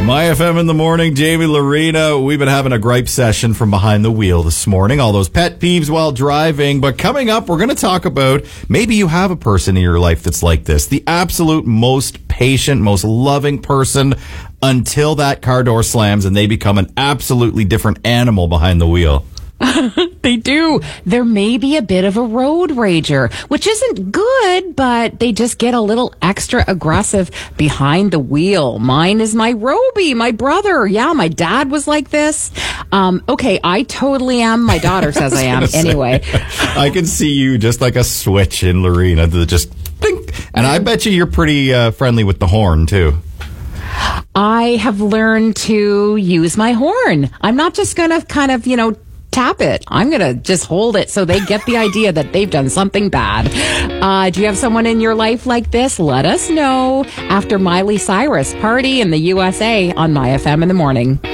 My FM in the morning, Jamie Lorena. We've been having a gripe session from behind the wheel this morning. All those pet peeves while driving. But coming up, we're going to talk about maybe you have a person in your life that's like this. The absolute most patient, most loving person until that car door slams and they become an absolutely different animal behind the wheel. They do. There may be a bit of a road rager, which isn't good, but they just get a little extra aggressive behind the wheel. Mine is my Roby, my brother. Yeah, my dad was like this. Okay, I totally am. My daughter says I am. Anyway. I can see you just like a switch in Lorena that just think. And I bet you're pretty friendly with the horn, too. I have learned to use my horn. I'm not just going to kind of, tap it. I'm going to just hold it so they get the idea that they've done something bad. Do you have someone in your life like this? Let us know after Miley Cyrus party in the USA on My FM in the morning.